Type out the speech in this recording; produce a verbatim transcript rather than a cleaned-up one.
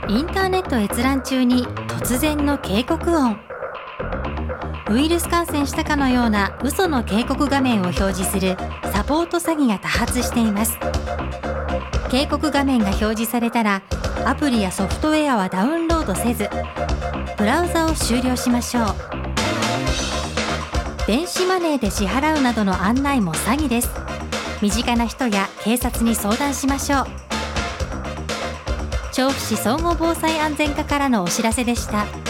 インターネット閲覧中に突然の警告音。ウイルス感染したかのような嘘の警告画面を表示するサポート詐欺が多発しています。警告画面が表示されたら、アプリやソフトウェアはダウンロードせず、ブラウザを終了しましょう。電子マネーで支払うなどの案内も詐欺です。身近な人や警察に相談しましょう。調布市総合防災安全課からのお知らせでした。